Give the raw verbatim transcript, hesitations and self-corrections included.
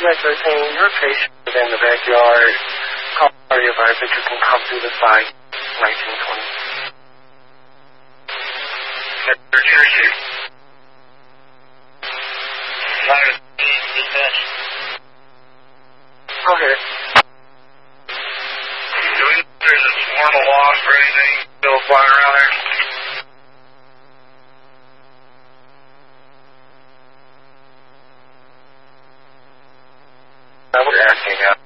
Yes, I was saying your patient is in the backyard. Call party advised that you can come through the site. nineteen twenty. Secretary. Okay. Doing there's a formal loss or anything still flying around there? I was asking. Uh,